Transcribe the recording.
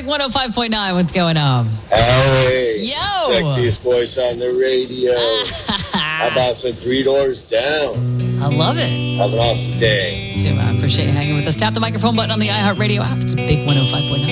105.9. What's going on? Hey. Yo. Sexiest voice on the radio. How about some 3 doors down? I love it. Have an awesome day. Too, man. Appreciate you hanging with us. Tap the microphone button on the iHeartRadio app. It's a big 105.9.